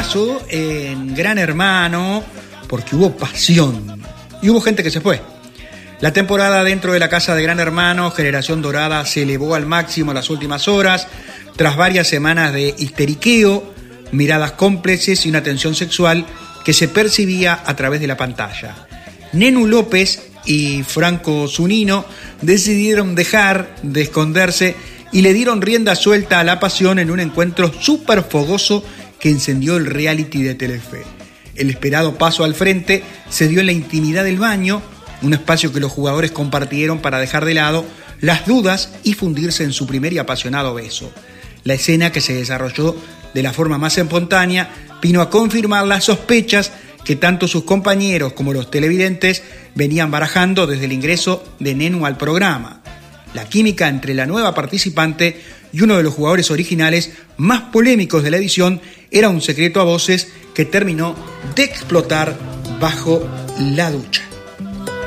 pasó en Gran Hermano porque hubo pasión y hubo gente que se fue. La temporada dentro de la casa de Gran Hermano, Generación Dorada, se elevó al máximo en las últimas horas, tras varias semanas de histeriqueo, miradas cómplices y una tensión sexual que se percibía a través de la pantalla. Nenu López y Franco Zunino decidieron dejar de esconderse y le dieron rienda suelta a la pasión en un encuentro súper fogoso que encendió el reality de Telefe. El esperado paso al frente se dio en la intimidad del baño, un espacio que los jugadores compartieron para dejar de lado las dudas y fundirse en su primer y apasionado beso. La escena, que se desarrolló de la forma más espontánea, vino a confirmar las sospechas que tanto sus compañeros como los televidentes venían barajando desde el ingreso de Nenu al programa. La química entre la nueva participante y uno de los jugadores originales más polémicos de la edición era un secreto a voces que terminó de explotar bajo la ducha.